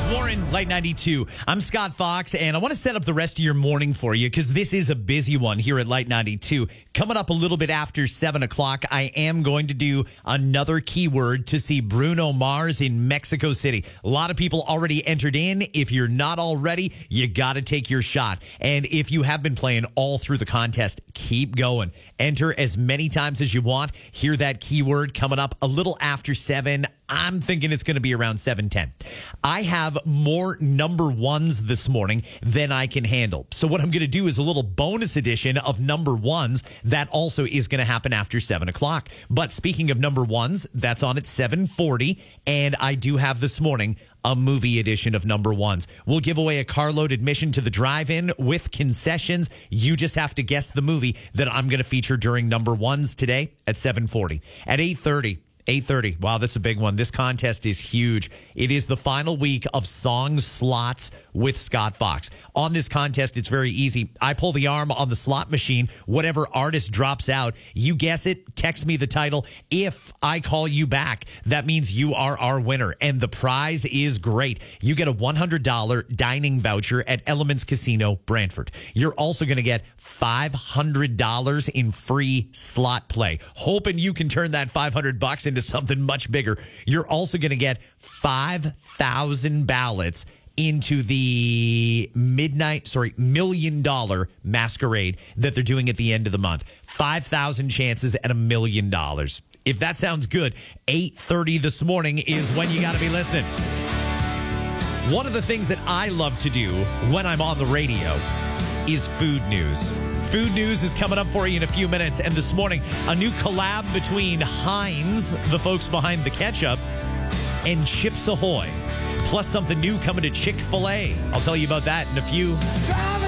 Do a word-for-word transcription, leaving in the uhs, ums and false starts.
Warren, Light ninety-two. I'm Scott Fox, and I want to set up the rest of your morning for you because this is a busy one here at Light ninety-two. Coming up a little bit after seven o'clock, I am going to do another keyword to see Bruno Mars in Mexico City. A lot of people already entered in. If you're not already, you got to take your shot. And if you have been playing all through the contest, keep going. Enter as many times as you want. Hear that keyword coming up a little after seven. I'm thinking it's going to be around seven ten. I have more number ones this morning than I can handle. So what I'm going to do is a little bonus edition of number ones that also is going to happen after seven o'clock. But speaking of number ones, that's on at seven forty. And I do have this morning a movie edition of number ones. We'll give away a carload admission to the drive-in with concessions. You just have to guess the movie that I'm going to feature during number ones today at seven forty. At eight thirty. eight thirty. Wow, that's a big one. This contest is huge. It is the final week of song slots with Scott Fox. On this contest, it's very easy. I pull the arm on the slot machine. Whatever artist drops out, you guess it, text me the title. If I call you back, that means you are our winner. And the prize is great. You get a one hundred dollars dining voucher at Elements Casino, Brantford. You're also going to get five hundred dollars in free slot play. Hoping you can turn that five hundred bucks into something much bigger. You're also going to get five thousand ballots into the midnight, sorry, million dollar masquerade that they're doing at the end of the month. five thousand chances at a million dollars. If that sounds good, eight thirty this morning is when you got to be listening. One of the things that I love to do when I'm on the radio is food news. Food news is coming up for you in a few minutes. And this morning, a new collab between Heinz, the folks behind the ketchup, and Chips Ahoy. Plus something new coming to Chick-fil-A. I'll tell you about that in a few.